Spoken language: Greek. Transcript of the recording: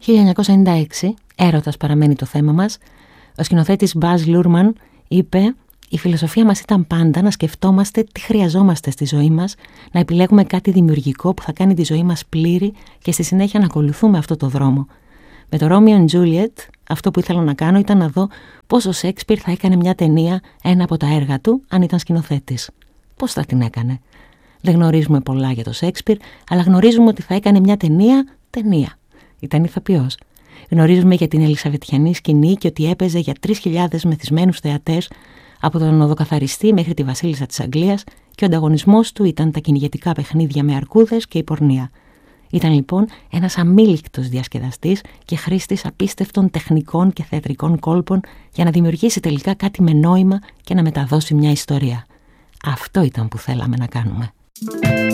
1996, έρωτας παραμένει το θέμα μας. Ο σκηνοθέτης Μπαζ Λούρμαν είπε: «Η φιλοσοφία μας ήταν πάντα να σκεφτόμαστε τι χρειαζόμαστε στη ζωή μας, να επιλέγουμε κάτι δημιουργικό που θα κάνει τη ζωή μας πλήρη και στη συνέχεια να ακολουθούμε αυτό το δρόμο. Με το Romeo and Juliet, αυτό που ήθελα να κάνω ήταν να δω πώς ο Σέξπιρ θα έκανε μια ταινία, ένα από τα έργα του, αν ήταν σκηνοθέτης. Πώς θα την έκανε? Δεν γνωρίζουμε πολλά για το Σέξπιρ, αλλά γνωρίζουμε ότι θα έκανε μια ταινία. Ήταν ηθοποιός. Γνωρίζουμε για την Ελισαβετιανή σκηνή και ότι έπαιζε για 3.000 μεθυσμένους θεατές, από τον οδοκαθαριστή μέχρι τη βασίλισσα της Αγγλίας, και ο ανταγωνισμός του ήταν τα κυνηγετικά παιχνίδια με αρκούδες και η πορνεία. Ήταν λοιπόν ένας αμήλικτος διασκεδαστής και χρήστης απίστευτων τεχνικών και θεατρικών κόλπων για να δημιουργήσει τελικά κάτι με νόημα και να μεταδώσει μια ιστορία. Αυτό ήταν που θέλαμε να κάνουμε.